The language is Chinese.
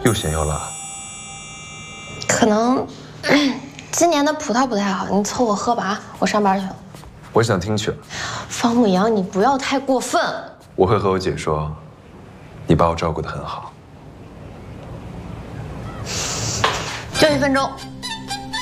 又咸又辣。 可能今年的葡萄不太好，你凑合喝吧啊！我上班去了。 我想听去了。 方牧阳，你不要太过分。 我会和我姐说，你把我照顾得很好。 就1分钟。